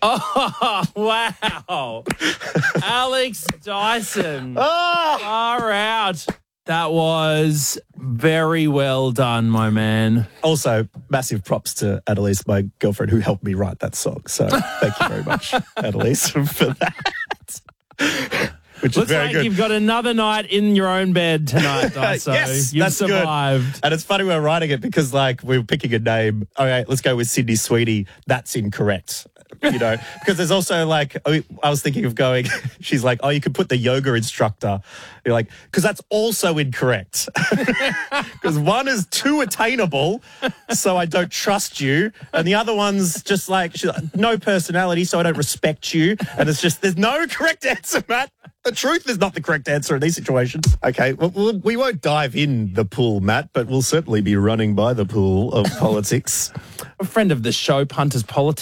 Oh, wow. Alex Dyson. Oh! Far out. That was very well done, my man. Also, massive props to Annalise, my girlfriend, who helped me write that song. So thank you very much, Annalise, for that. Which Looks is very like good. you've got another night in your own bed tonight, Dyso. Yes, You've that's survived. good. And it's funny we're writing it because, we were picking a name. Okay, let's go with Sydney Sweetie. That's incorrect. Because there's also I was thinking of going, she's like, oh, you could put the yoga instructor. You're like, because that's also incorrect. Because one is too attainable, so I don't trust you. And the other one's just she's like, no personality, so I don't respect you. And it's just, there's no correct answer, Matt. The truth is not the correct answer in these situations. Okay, well, we won't dive in the pool, Matt, but we'll certainly be running by the pool of politics. A friend of the show, Punters Politics.